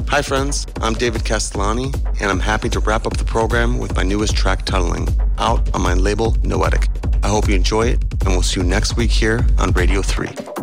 Hi friends, I'm David Castellani, and I'm happy to wrap up the program with my newest track, Tunneling, out on my label, Noetic. I hope you enjoy it, and we'll see you next week here on Radio 3.